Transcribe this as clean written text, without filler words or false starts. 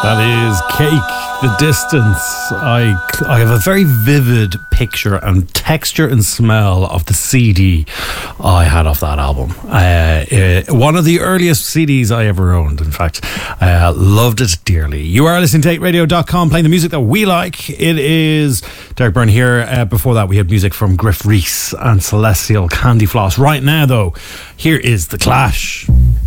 That is Cake, The Distance. I have a very vivid picture and texture and smell of the CD I had off that album. One of the earliest CDs I ever owned, in fact. Loved it dearly. You are listening to 8radio.com, playing the music that we like. It is Derek Byrne here. Before that, we had music from Griff Rhys and Celestial Candy Floss. Right now, though, here is The Clash.